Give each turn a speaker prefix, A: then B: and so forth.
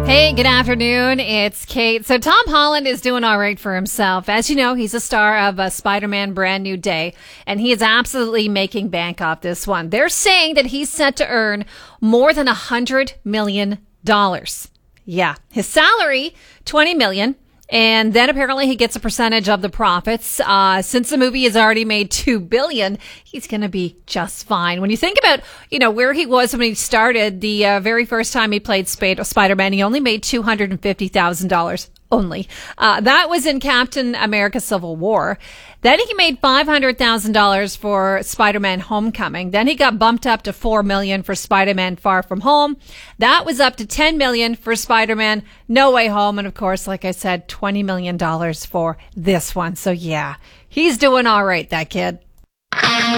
A: Hey, good afternoon. It's Kate. So Tom Holland is doing all right for himself. As you know, he's a star of Spider-Man Brand New Day, and he is absolutely making bank off this one. They're saying that he's set to earn more than $100 million. Yeah. His salary, $20 million. And then apparently he gets a percentage of the profits. Since the movie has already made $2 billion, he's going to be just fine. When you think about, where he was when he started, the very first time he played Spider-Man, he only made $250,000 only. That was in Captain America Civil War. Then he made $500,000 for Spider-Man Homecoming. Then he got bumped up to $4 million for Spider-Man Far From Home. That was up to $10 million for Spider-Man No Way Home. And of course, like I said, $20 million for this one. So yeah, he's doing all right, that kid.